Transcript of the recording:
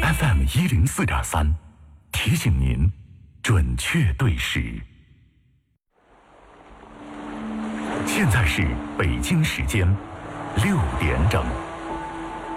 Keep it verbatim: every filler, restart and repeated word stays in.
F M 一零四点三，提醒您准确对时。现在是北京时间六点整。